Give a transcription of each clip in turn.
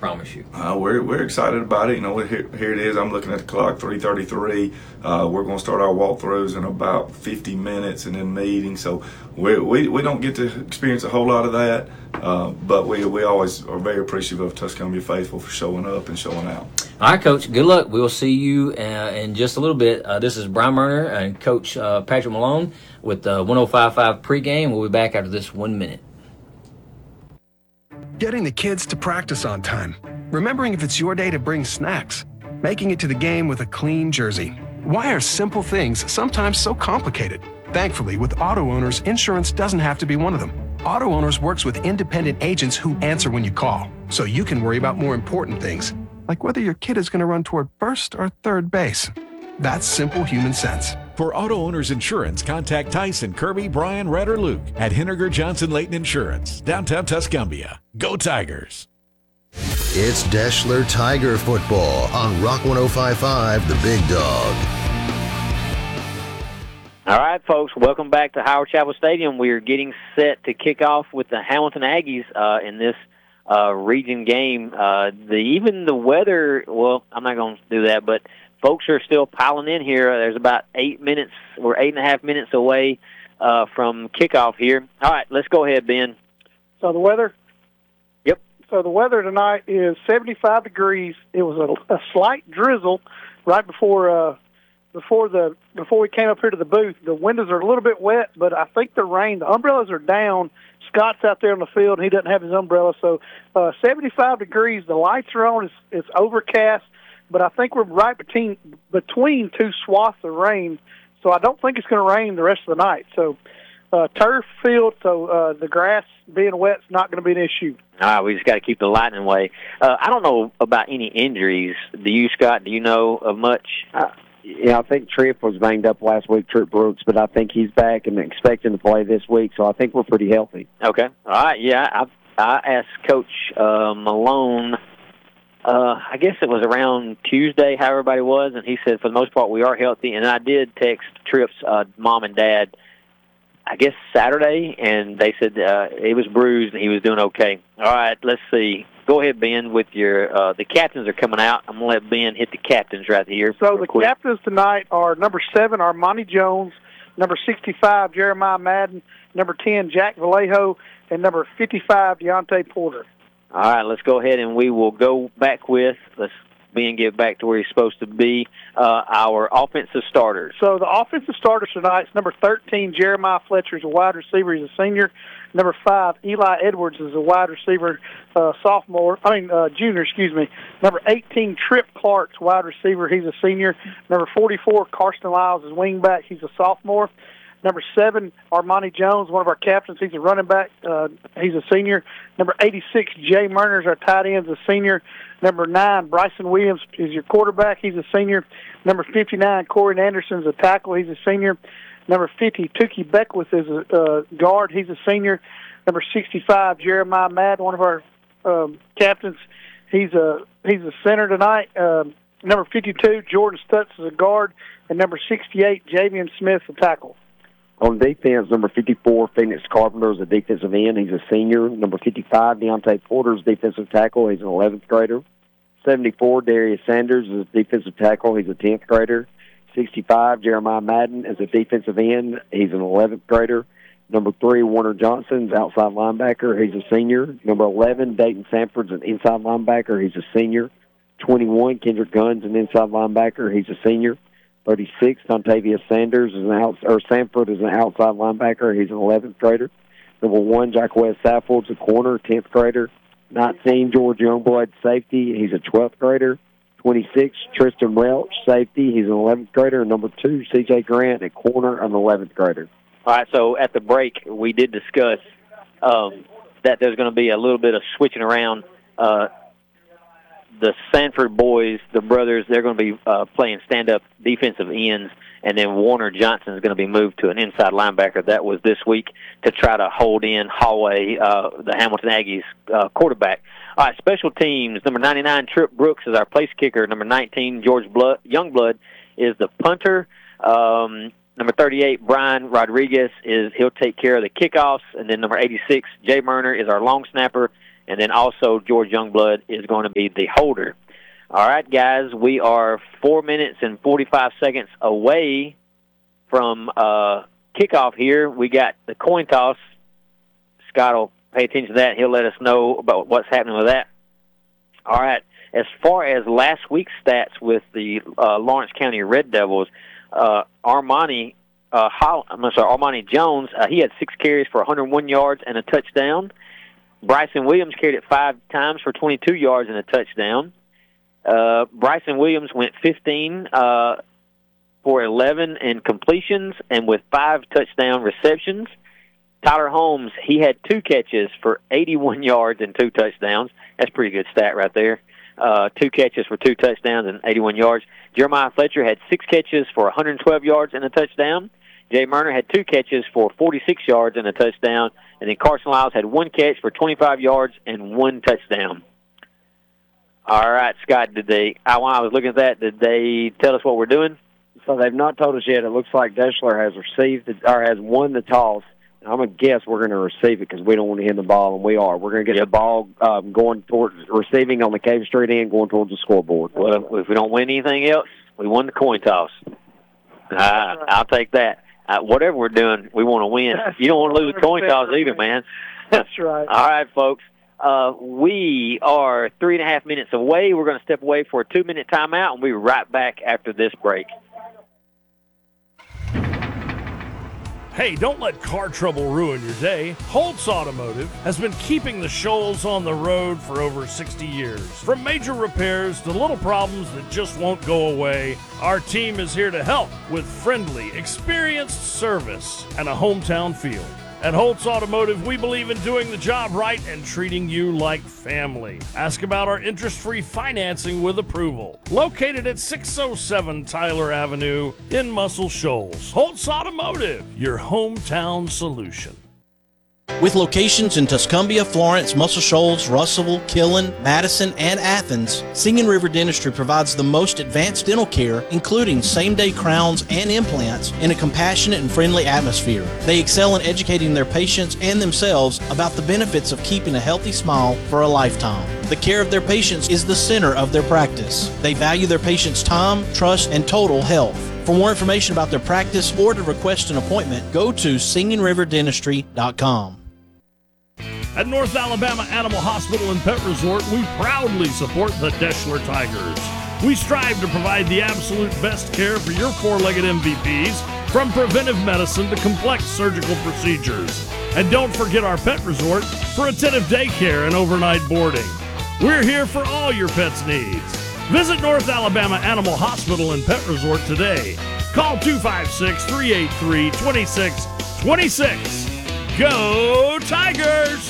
promise you. We're excited about it. Here it is. I'm looking at the clock, 3:33. We're going to start our walkthroughs in about 50 minutes and then meeting. So we don't get to experience a whole lot of that, but we always are very appreciative of Tuscumbia faithful for showing up and showing out. All right, Coach. Good luck. We'll see you in just a little bit. This is Brian Murner and Coach Patrick Malone with the 105.5 pregame. We'll be back after this 1 minute. Getting the kids to practice on time. Remembering if it's your day to bring snacks. Making it to the game with a clean jersey. Why are simple things sometimes so complicated? Thankfully, with Auto Owners, insurance doesn't have to be one of them. Auto Owners works with independent agents who answer when you call, so you can worry about more important things, like whether your kid is going to run toward first or third base. That's simple human sense. For Auto Owners Insurance, contact Tyson, Kirby, Brian, Red, or Luke at Henniger Johnson Leighton Insurance, downtown Tuscumbia. Go Tigers! It's Deschler Tiger football on Rock 105.5, The Big Dog. All right, folks, welcome back to Howard Chapel Stadium. We are getting set to kick off with the Hamilton Aggies in this region game. Even the weather, well, I'm not going to do that, but folks are still piling in here. There's about 8 minutes or 8.5 minutes away from kickoff here. All right, let's go ahead, Ben. So the weather? Yep. So the weather tonight is 75 degrees. It was a slight drizzle right before we came up here to the booth. The windows are a little bit wet, but I think the umbrellas are down. Scott's out there on the field, and he doesn't have his umbrella. So 75 degrees, the lights are on. It's overcast, but I think we're right between two swaths of rain, so I don't think it's going to rain the rest of the night. So turf field, so the grass being wet is not going to be an issue. All right, we just got to keep the lightning away. I don't know about any injuries. Do you, Scott? Do you know of much? Yeah, I think Tripp was banged up last week, Tripp Brooks, but I think he's back and expecting to play this week, so I think we're pretty healthy. Okay. All right, yeah, I asked Coach Malone, I guess it was around Tuesday how everybody was, and he said for the most part we are healthy, and I did text Tripp's mom and dad, I guess Saturday, and they said he was bruised and he was doing okay. All right, let's see. Go ahead, Ben, with your the captains are coming out. I'm going to let Ben hit the captains right here. So the captains tonight are number 7, Armani Jones, number 65, Jeremiah Madden, number 10, Jack Vallejo, and number 55, Deontay Porter. All right, let's go ahead and we will go back with, let's Ben get back to where he's supposed to be, our offensive starters. So the offensive starters tonight is number 13, Jeremiah Fletcher is a wide receiver. He's a senior. Number 5, Eli Edwards is a wide receiver, junior. Number 18, Tripp Clark's wide receiver. He's a senior. Number 44, Karsten Lyles is wingback. He's a sophomore. Number 7, Armani Jones, one of our captains. He's a running back. He's a senior. Number 86, Jay Murner is our tight end, is a senior. Number 9, Bryson Williams is your quarterback. He's a senior. Number 59, Corey Anderson is a tackle. He's a senior. Number 50, Tukey Beckwith is a guard. He's a senior. Number 65, Jeremiah Madden, one of our captains. He's a center tonight. Number 52, Jordan Stutz is a guard. And number 68, Javian Smith, a tackle. On defense, number 54, Phoenix Carpenter is a defensive end. He's a senior. Number 55, Deontay Porter is a defensive tackle. He's an 11th grader. 74, Darius Sanders is a defensive tackle. He's a 10th grader. 65, Jeremiah Madden is a defensive end. He's an 11th grader. Number 3, Warner Johnson's outside linebacker. He's a senior. Number 11, Dayton Sanford's an inside linebacker. He's a senior. 21, Kendrick Gunn's an inside linebacker. He's a senior. 36, Dontavius Sanders Sanford is an outside linebacker. He's an 11th grader. Number 1, Jacquez Saffold's a corner, 10th grader. 19, George Youngblood, safety. He's a 12th grader. 26, Tristan Welch, safety. He's an 11th grader. And number 2, C.J. Grant, at corner, an 11th grader. All right, so at the break, we did discuss that there's going to be a little bit of switching around. The Sanford boys, the brothers, they're going to be playing stand-up defensive ends, and then Warner Johnson is going to be moved to an inside linebacker. That was this week to try to hold in Hallway, the Hamilton Aggies quarterback. All right, special teams. Number 99, Tripp Brooks is our place kicker. Number 19, George Youngblood is the punter. Number 38, Brian Rodriguez he'll take care of the kickoffs. And then number 86, Jay Murner is our long snapper. and then also George Youngblood is going to be the holder. All right, guys, we are 4 minutes and 45 seconds away from kickoff here. We got the coin toss. Scott will pay attention to that. He'll let us know about what's happening with that. All right. As far as last week's stats with the Lawrence County Red Devils, Armani Jones, he had 6 carries for 101 yards and a touchdown. Bryson Williams carried it 5 times for 22 yards and a touchdown. Bryson Williams went 15 for 11 in completions and with 5 touchdown receptions. Tyler Holmes, he had 2 catches for 81 yards and 2 touchdowns. That's a pretty good stat right there. 2 catches for 2 touchdowns and 81 yards. Jeremiah Fletcher had 6 catches for 112 yards and a touchdown. Jay Murner had 2 catches for 46 yards and a touchdown. And then Carson Lyles had 1 catch for 25 yards and 1 touchdown. All right, Scott, when I was looking at that, did they tell us what we're doing? So they've not told us yet. It looks like Deschler has won the toss. I'm going to guess we're going to receive it because we don't want to hit the ball, and we are. We're going to get the ball going towards receiving on the Cave Street end, going towards the scoreboard. Well, if we don't win anything else, we won the coin toss. I'll take that. Whatever we're doing, we want to win. You don't want to lose a coin toss either, man. That's right. All right, folks. We are 3.5 minutes away. We're going to step away for a 2-minute timeout, and we'll be right back after this break. Hey, don't let car trouble ruin your day. Holtz Automotive has been keeping the Shoals on the road for over 60 years. From major repairs to little problems that just won't go away, our team is here to help with friendly, experienced service and a hometown feel. At Holtz Automotive, we believe in doing the job right and treating you like family. Ask about our interest-free financing with approval. Located at 607 Tyler Avenue in Muscle Shoals. Holtz Automotive, your hometown solution. With locations in Tuscumbia, Florence, Muscle Shoals, Russellville, Killen, Madison, and Athens, Singing River Dentistry provides the most advanced dental care, including same-day crowns and implants, in a compassionate and friendly atmosphere. They excel in educating their patients and themselves about the benefits of keeping a healthy smile for a lifetime. The care of their patients is the center of their practice. They value their patients' time, trust, and total health. For more information about their practice or to request an appointment, go to singingriverdentistry.com. At North Alabama Animal Hospital and Pet Resort, we proudly support the Deschler Tigers. We strive to provide the absolute best care for your four-legged MVPs, from preventive medicine to complex surgical procedures. And don't forget our pet resort for attentive daycare and overnight boarding. We're here for all your pets' needs. Visit North Alabama Animal Hospital and Pet Resort today. Call 256-383-2626. Go Tigers!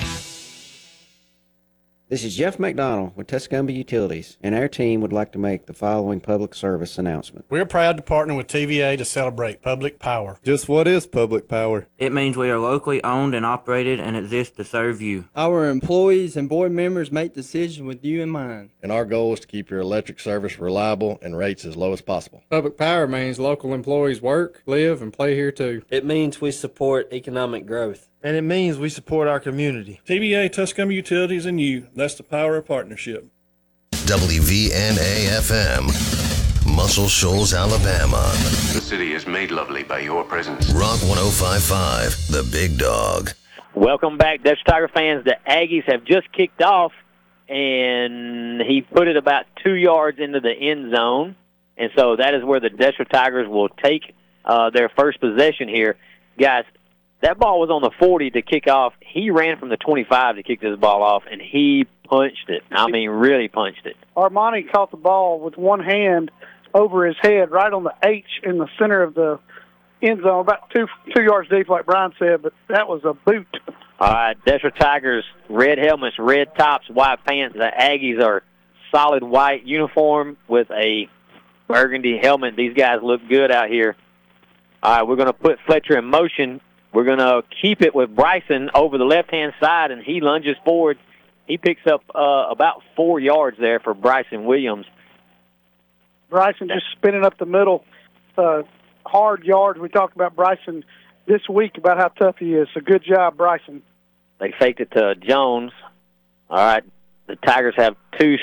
This is Jeff McDonald with Tuscumbia Utilities, and our team would like to make the following public service announcement. We're proud to partner with TVA to celebrate public power. Just what is public power? It means we are locally owned and operated and exist to serve you. Our employees and board members make decisions with you in mind. And our goal is to keep your electric service reliable and rates as low as possible. Public power means local employees work, live, and play here too. It means we support economic growth. And it means we support our community. TVA, Tuscumbia Utilities, and you. That's the power of partnership. WVNA-FM, Muscle Shoals, Alabama. The city is made lovely by your presence. Rock 105.5, the big dog. Welcome back, Dutch Tiger fans. The Aggies have just kicked off, and he put it about 2 yards into the end zone. And so that is where the Dutch Tigers will take their first possession here. Guys, that ball was on the 40 to kick off. He ran from the 25 to kick this ball off, and he punched it. I mean, really punched it. Armani caught the ball with one hand over his head, right on the H in the center of the end zone, about two yards deep, like Brian said, but that was a boot. All right, Desert Tigers, red helmets, red tops, white pants. The Aggies are solid white uniform with a burgundy helmet. These guys look good out here. All right, we're going to put Fletcher in motion. We're going to keep it with Bryson over the left-hand side, and he lunges forward. He picks up about 4 yards there for Bryson Williams. Bryson just spinning up the middle, hard yards. We talked about Bryson this week, about how tough he is. So good job, Bryson. They faked it to Jones. All right. The Tigers have 2